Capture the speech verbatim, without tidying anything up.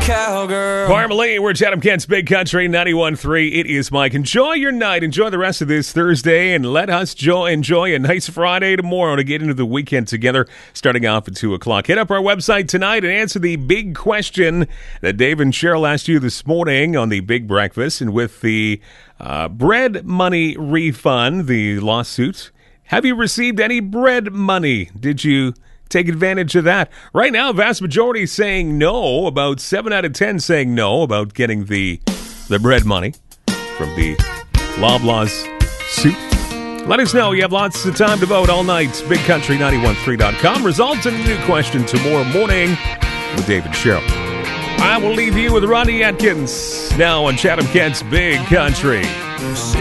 cowgirl. Parmalee, we're Chatham Kent's Big Country ninety-one point three. It is Mike. Enjoy your night. Enjoy the rest of this Thursday, and let us jo- enjoy a nice Friday tomorrow to get into the weekend together, starting off at two o'clock. Hit up our website tonight and answer the big question that Dave and Cheryl asked you this morning on the Big Breakfast. And with the uh, bread money refund, the lawsuit, have you received any bread money? Did you take advantage of that? Right now, vast majority saying no. About seven out of ten saying no about getting the the bread money from the Loblaws suit. Let us know. You have lots of time to vote all night. big country nine one three dot com. Results in a new question tomorrow morning with Dave and Cheryl. I will leave you with Ronnie Atkins now on Chatham Kent's Big Country.